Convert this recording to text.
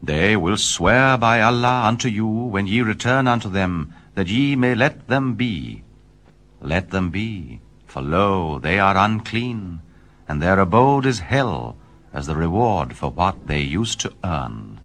They will swear by Allah unto you when ye return unto them, that ye may let them be. Let them be, for lo, they are unclean, and their abode is hell, as the reward for what they used to earn.